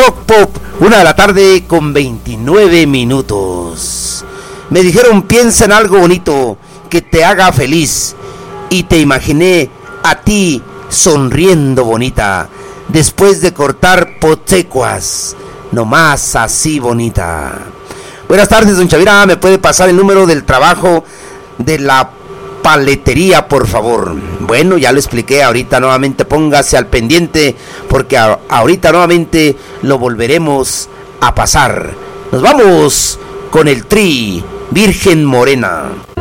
Rock Pop, 1 de la tarde con 29 minutos. Me dijeron, piensa en algo bonito que te haga feliz. Y te imaginé a ti sonriendo bonita, después de cortar potecuas, nomás así bonita. Buenas tardes, don Chavira, ¿me puede pasar el número del trabajo de la paletería, por favor? Bueno, ya lo expliqué, ahorita nuevamente póngase al pendiente, porque ahorita nuevamente lo volveremos a pasar. Nos vamos con el Tri Virgen Morena.